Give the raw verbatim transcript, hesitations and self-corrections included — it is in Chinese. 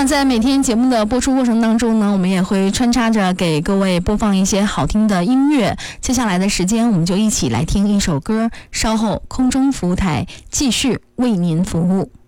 在每天节目的播出过程当中呢，我们也会穿插着给各位播放一些好听的音乐。接下来的时间，我们就一起来听一首歌，稍后空中服务台继续为您服务。